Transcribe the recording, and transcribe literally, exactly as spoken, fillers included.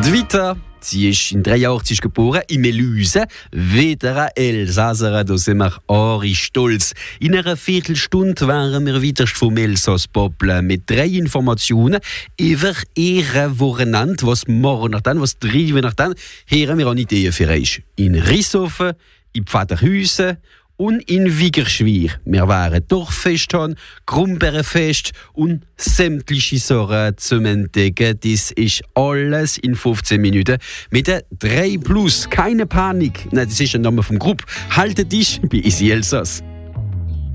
Vita, sie ist in dreiundachtzig geboren, in Melüse, wieder Elsasser, da sind wir Ari stolz. In einer Viertelstunde wären wir wieder vom Elsass Poppel mit drei Informationen über ihre Wochenende, was morgen nach dann, was drei nach dann, hören wir an Ideen für euch. In Rissofen, in Pfaderhüsen und in Wigerschwir. Wir wären Dorffest haben, Grumbeerenfest und sämtliche Sorten zum Entdecken. Das ist alles in fünfzehn Minuten mit der drei plus. Keine Panik. Nein, das ist ein Name vom Grupp. Haltet dich bei Easy Elsass.